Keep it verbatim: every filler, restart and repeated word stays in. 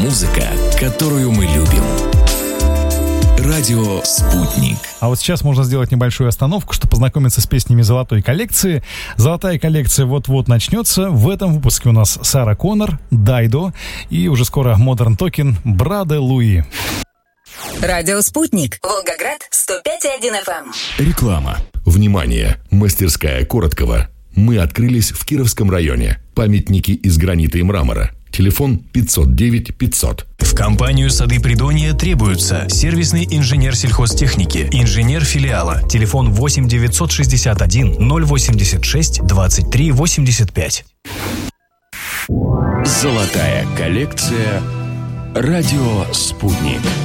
Музыка, которую мы любим. Радио «Спутник». А вот сейчас можно сделать небольшую остановку, чтобы познакомиться с песнями золотой коллекции. Золотая коллекция вот-вот начнется. В этом выпуске у нас Сара Коннор, Дайдо и уже скоро Modern Talking, Браде Луи. Радио «Спутник». Волгоград, сто пять и один эф эм. Реклама. Внимание! Мастерская Короткова. Мы открылись в Кировском районе. Памятники из гранита и мрамора. Телефон пятьсот девять пятьсот. В компанию «Сады Придонья» требуются сервисный инженер сельхозтехники, инженер филиала. Телефон восемь девятьсот шестьдесят один ноль восемьдесят шесть двадцать три восемьдесят пять. Золотая коллекция. Радио «Спутник».